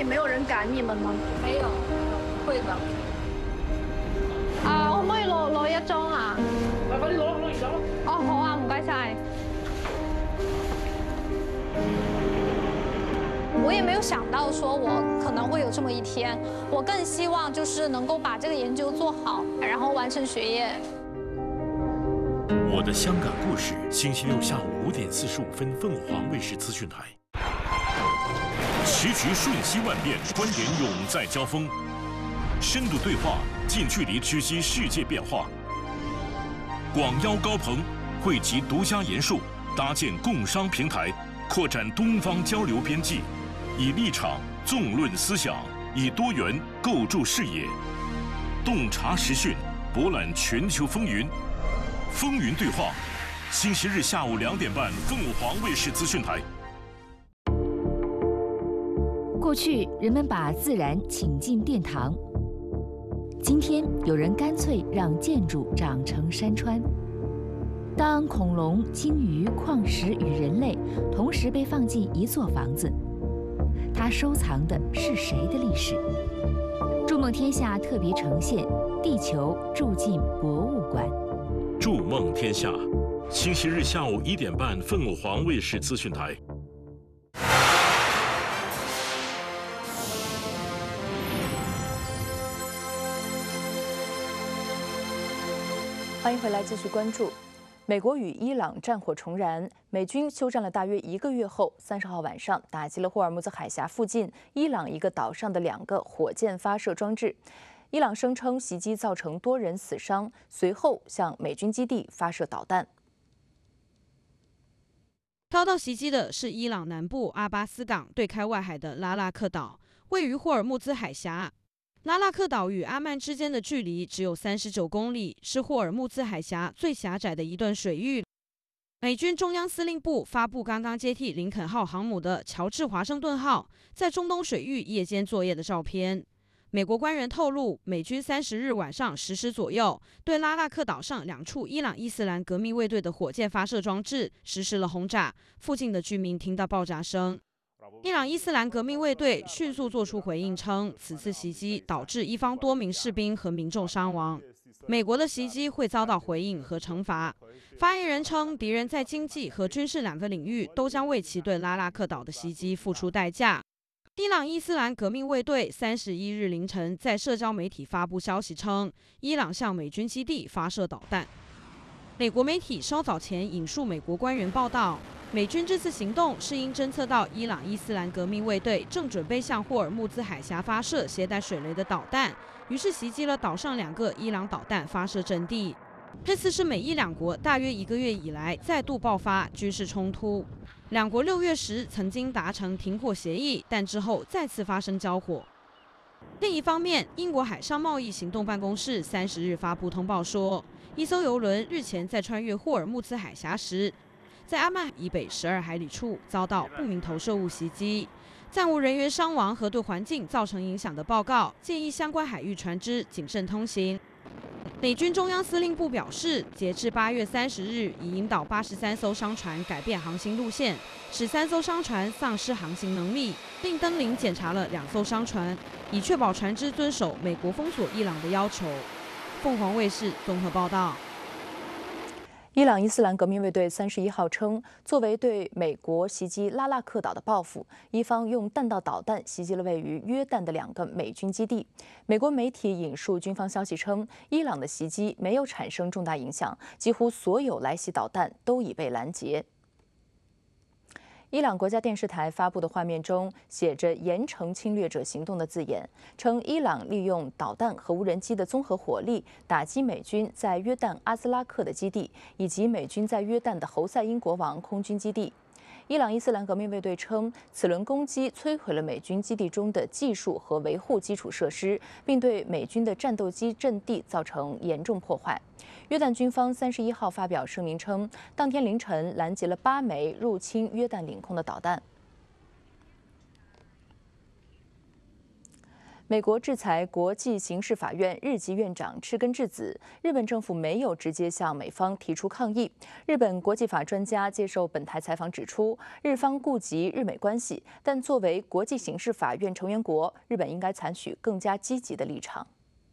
没有人赶你們嗎？ 沒有，會的。 可唔可以攞一張啊？ 快啲攞完走。 哦，好啊，唔該晒。我也没有想到说我可能会有这么一天，我更希望就是能够把这个研究做好，然后完成学业。 我的香港故事，星期六下午5点45分，凤凰卫视资讯台。时局瞬息万变，观点永在交锋，深度对话，近距离直击世界变化。广邀高朋，汇集独家研述，搭建共商平台，扩展东方交流边际。以立场纵论思想，以多元构筑视野，洞察时讯，博览全球风云。风云对话，星期日下午2点半，凤凰卫视资讯台。 过去人们把自然请进殿堂，今天有人干脆让建筑长成山川。当恐龙、鲸鱼、矿石与人类同时被放进一座房子，它收藏的是谁的历史？筑梦天下特别呈现《地球住进博物馆》。 筑梦天下，星期日下午1点半，凤凰卫视资讯台。 欢迎回来，继续关注。美国与伊朗战火重燃，美军休战了大约1个月后，30号晚上打击了霍尔木兹海峡附近伊朗一个岛上的2个火箭发射装置。伊朗声称袭击造成多人死伤，随后向美军基地发射导弹。 遭到袭击的是伊朗南部阿巴斯港对开外海的拉拉克岛，位于霍尔木兹海峡。拉拉克岛与阿曼之间的距离只有39公里，是霍尔木兹海峡最狭窄的一段水域。美军中央司令部发布刚刚接替林肯号航母的乔治华盛顿号在中东水域夜间作业的照片。美国官员透露，美军30日晚上10时左右，对拉拉克岛上2处伊朗伊斯兰革命卫队的火箭发射装置实施了轰炸，附近的居民听到爆炸声。伊朗伊斯兰革命卫队迅速做出回应，称此次袭击导致一方多名士兵和民众伤亡。美国的袭击会遭到回应和惩罚。发言人称，敌人在经济和军事2个领域都将为其对拉拉克岛的袭击付出代价。伊朗伊斯兰革命卫队31日凌晨在社交媒体发布消息称，伊朗向美军基地发射导弹。美国媒体稍早前引述美国官员报道，美军这次行动是因侦测到伊朗伊斯兰革命卫队正准备向霍尔木兹海峡发射携带水雷的导弹，于是袭击了岛上2个伊朗导弹发射阵地。这次是美伊两国大约1个月以来再度爆发军事冲突。2国6月时曾经达成停火协议，但之后再次发生交火。另一方面，英国海上贸易行动办公室30日发布通报说，一艘邮轮日前在穿越霍尔木兹海峡时，在阿曼以北12海里处遭到不明投射物袭击，暂无人员伤亡和对环境造成影响的报告，建议相关海域船只谨慎通行。美军中央司令部表示，截至8月30日，已引导83艘商船改变航行路线，使3艘商船丧失航行能力，并登临检查了2艘商船，以确保船只遵守美国封锁伊朗的要求。凤凰卫视综合报道。 伊朗伊斯兰革命卫队31号称，作为对美国袭击拉拉克岛的报复，伊方用弹道导弹袭击了位于约旦的2个美军基地。美国媒体引述军方消息称，伊朗的袭击没有产生重大影响，几乎所有来袭导弹都已被拦截。伊朗国家电视台发布的画面中写着“严惩侵略者行动”的字眼，称伊朗利用导弹和无人机的综合火力打击美军在约旦阿兹拉克的基地，以及美军在约旦的侯赛因国王空军基地。伊朗伊斯兰革命卫队称，此轮攻击摧毁了美军基地中的技术和维护基础设施，并对美军的战斗机阵地造成严重破坏。约旦军方31号发表声明称，当天凌晨拦截了8枚入侵约旦领空的导弹。 美国制裁国际刑事法院日籍院长赤根智子，日本政府没有直接向美方提出抗议。日本国际法专家接受本台采访指出，日方顾及日美关系，但作为国际刑事法院成员国，日本应该采取更加积极的立场。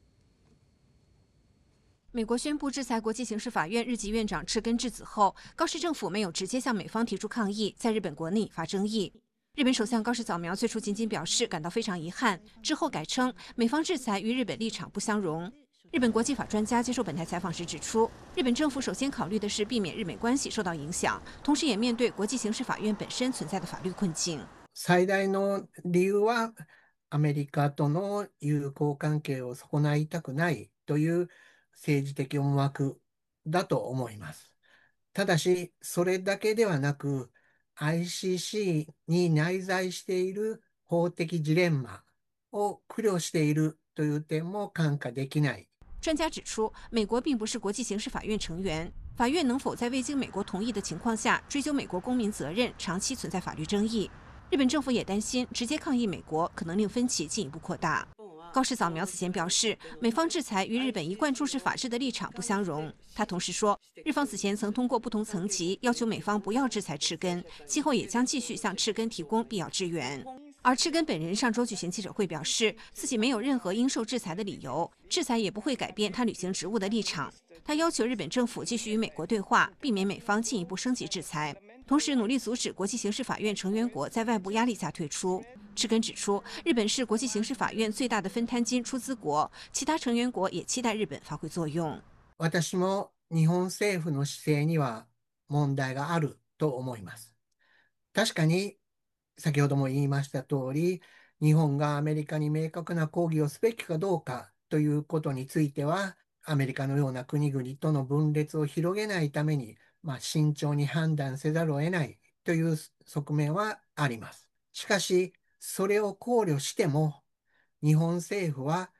美国宣布制裁国际刑事法院日籍院长赤根智子后，高市政府没有直接向美方提出抗议，在日本国内引发争议。日本首相高市早苗最初仅仅表示感到非常遗憾，之后改称美方制裁与日本立场不相容。日本国际法专家接受本台采访时指出，日本政府首先考虑的是避免日美关系受到影响，同时也面对国际刑事法院本身存在的法律困境。 最大の理由はアメリカとの友好関係を損ないたくないという政治的思惑だと思います。ただし、それだけではなく、ICC に内在している法的ジレンマを苦慮しているという点も看過できない。 专家指出，美国并不是国际刑事法院成员，法院能否在未经美国同意的情况下追究美国公民责任，长期存在法律争议。日本政府也担心，直接抗议美国可能令分歧进一步扩大。高市早苗此前表示，美方制裁与日本一贯重视法治的立场不相容。他同时说，日方此前曾通过不同层级要求美方不要制裁赤根，今后也将继续向赤根提供必要支援。而赤根本人上周举行记者会表示，自己没有任何应受制裁的理由，制裁也不会改变他履行职务的立场。他要求日本政府继续与美国对话，避免美方进一步升级制裁，同时努力阻止国际刑事法院成员国在外部压力下退出。赤根指出，日本是国际刑事法院最大的分摊金出资国，其他成员国也期待日本发挥作用。 私も日本政府の姿勢には問題があると思います。確かに先ほども言いました通り、日本がアメリカに明確な抗議をすべきかどうかということについては、アメリカのような国々との分裂を広げないために、慎重に判断せざるを得ないという側面はあります。しかし、それを考慮しても、日本政府は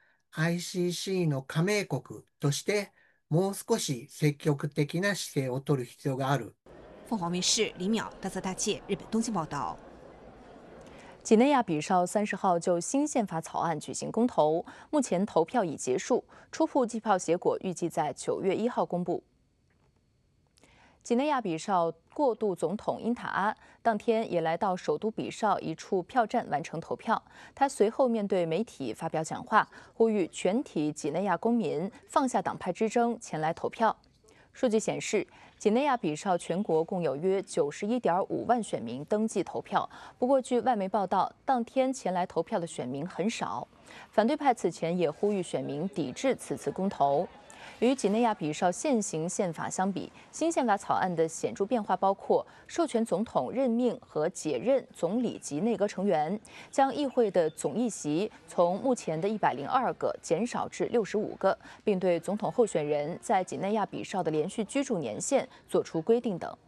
ICC の加盟国としてもう少し積極的な姿勢を取る必要がある。 凤凰卫视李淼、大泽大介日本东京报道。 几内亚比绍30号就新宪法草案举行公投，目前投票已结束，初步计票结果预计在9月1号公布。几内亚比绍过渡总统因塔阿当天也来到首都比绍一处票站完成投票。他随后面对媒体发表讲话，呼吁全体几内亚公民放下党派之争，前来投票。数据显示，几内亚比绍全国共有约91.5万选民登记投票。不过，据外媒报道，当天前来投票的选民很少。反对派此前也呼吁选民抵制此次公投。与几内亚比绍现行宪法相比，新宪法草案的显著变化包括授权总统任命和解任总理及内阁成员，将议会的总议席从目前的102个减少至65个，并对总统候选人在几内亚比绍的连续居住年限作出规定等。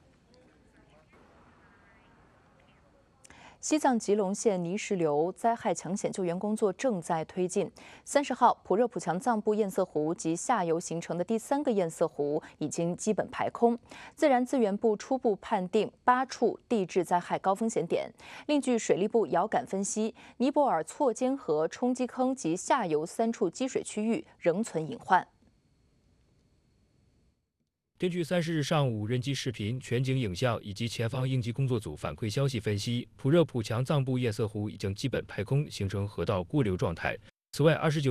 西藏吉隆县泥石流灾害抢险救援工作正在推进。30号，普热普强藏布堰塞湖及下游形成的第3个堰塞湖已经基本排空。自然资源部初步判定8处地质灾害高风险点。另据水利部遥感分析，尼泊尔错尖河冲击坑及下游3处积水区域仍存隐患。 根据30日上午人机视频、全景影像以及前方应急工作组反馈消息分析，普热普强藏布堰塞湖已经基本排空，形成河道过流状态。此外，29